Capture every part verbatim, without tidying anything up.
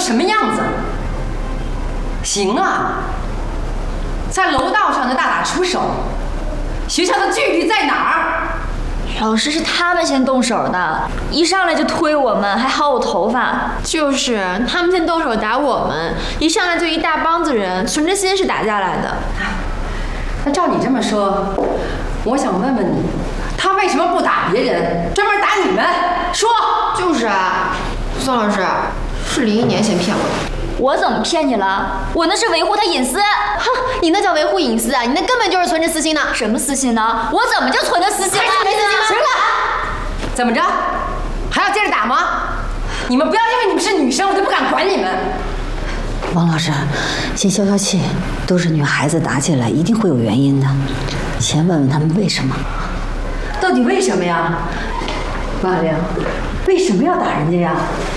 什么样子？行啊，在楼道上就大打出手，学校的纪律在哪儿？ 老师是他们先动手的，一上来就推我们，还薅我头发。 就是他们先动手打我们，一上来就一大帮子人，存着心是打架来的。 那照你这么说，我想问问你，他为什么不打别人，专门打你们？说。 就是啊，宋老师，是林一年先骗我的。 我怎么骗你了？我那是维护他隐私。 哼，你那叫维护隐私啊？你那根本就是存着私心呢。 什么私心呢？我怎么就存着私心了？ 没私心了。 行了，怎么着？还要接着打吗？你们不要因为你们是女生，我就不敢管你们。 王老师，先消消气，都是女孩子打起来，一定会有原因的。先问问他们为什么。 到底为什么呀？ 王小玲，为什么要打人家呀？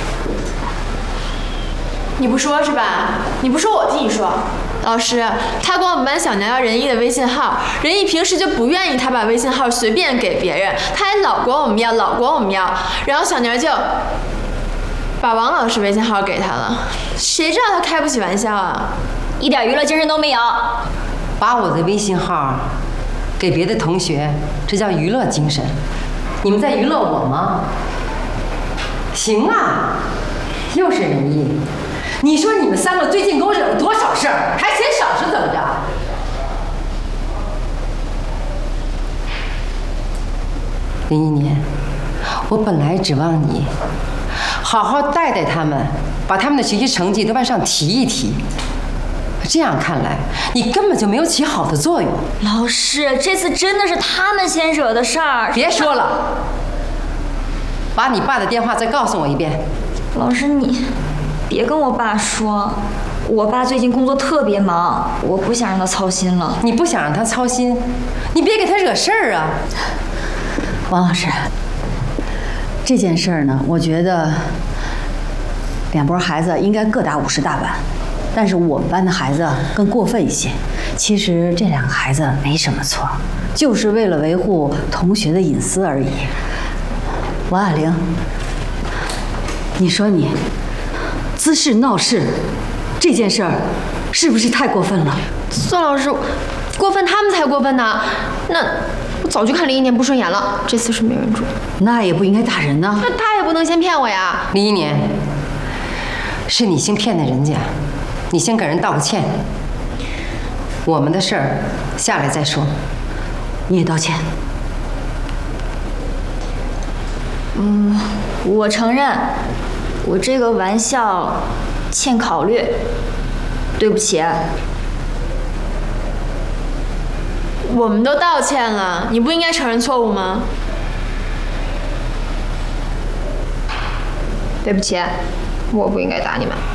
你不说是吧？你不说我替你说。老师，他管我们班小娘要仁义的微信号，仁义平时就不愿意他把微信号随便给别人，他还老管我们要，老管我们要，然后小娘就把王老师微信号给他了。谁知道他开不起玩笑啊？ 一点娱乐精神都没有。 把我的微信号给别的同学，这叫娱乐精神。你们在娱乐我吗？行啊，又是仁义。你说你们三个最近给我惹了多少事儿，还嫌少是怎么着？林一年，我本来指望你好好带带他们，把他们的学习成绩都往上提一提。这样看来，你根本就没有起好的作用。 老师，这次真的是他们先惹的事儿。 别说了，把你爸的电话再告诉我一遍。 老师，你别跟我爸说，我爸最近工作特别忙，我不想让他操心了。 你不想让他操心，你别给他惹事儿啊。 王老师，这件事儿呢，我觉得两拨孩子应该各打五十大板，但是我们班的孩子更过分一些。其实这两个孩子没什么错，就是为了维护同学的隐私而已。王雅玲，你说你滋事闹事这件事儿，是不是太过分了？ 宋老师，过分他们才过分呢。那我早就看林一年不顺眼了，这次是没忍住。 那也不应该打人呢。 那他也不能先骗我呀。 林一年，是你先骗的人家，你先给人道个歉。我们的事儿下来再说。 你也道歉。 嗯，我承认，我这个玩笑欠考虑，对不起。 我们都道歉了，你不应该承认错误吗？对不起，我不应该打你们。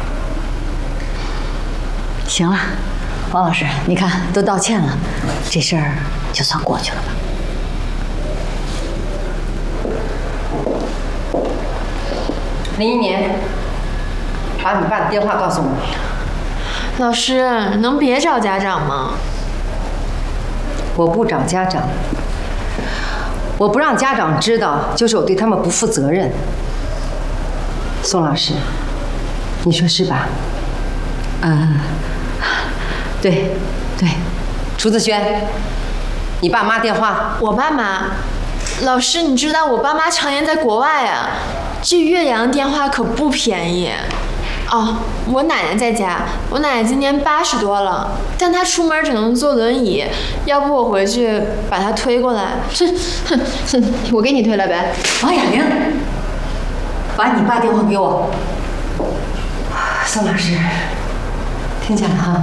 行了，王老师，你看都道歉了，这事儿就算过去了吧。 林一年，把你爸的电话告诉我。 老师，能别找家长吗？ 我不找家长，我不让家长知道，就是我对他们不负责任。宋老师，你说是吧？ 嗯，对，对。 楚子轩，你爸妈电话？ 我爸妈，老师，你知道我爸妈常年在国外啊，这岳阳电话可不便宜。哦，我奶奶在家，我奶奶今年八十多了，但她出门只能坐轮椅，要不我回去把她推过来。哼哼哼，我给你推了呗。 王雅玲，把你爸电话给我。 宋老师，听见了哈？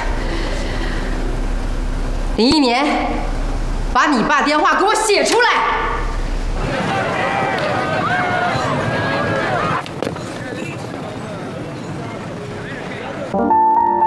林一年，把你爸电话给我写出来。